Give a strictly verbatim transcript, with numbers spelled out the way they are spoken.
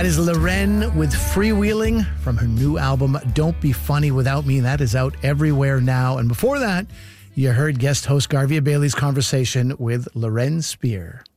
That is Loren with Freewheeling from her new album, Don't Be Funny Without Me. That is out everywhere now. And before that, you heard guest host Garvia Bailey's conversation with Loren Spear.